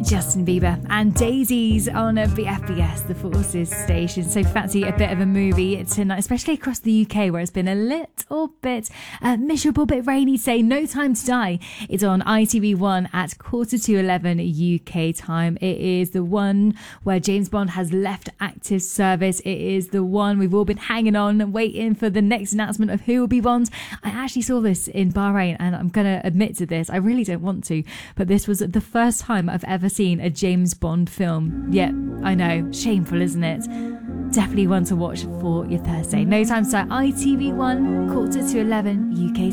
Justin Bieber and Daisies on a BFBS, the Forces station. So fancy a bit of a movie tonight, especially across the UK where it's been a little bit miserable, bit rainy. Say No Time to Die. It's on ITV1 at 11:15 UK time. It is the one where James Bond has left active service. It is the one we've all been hanging on and waiting for the next announcement of who will be Bond. I actually saw this in Bahrain, and I'm going to admit to this, I really don't want to, but this was the first time I've ever seen a James Bond film. Yet, I know, shameful, isn't it? Definitely one to watch for your Thursday. No Time to Die, ITV1, 11:15 UK